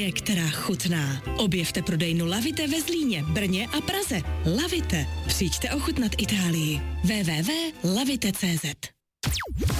Itálie, která chutná. Objevte prodejnu Lavite ve Zlíně, Brně a Praze. Lavite. Přijďte ochutnat Itálii. www.lavite.cz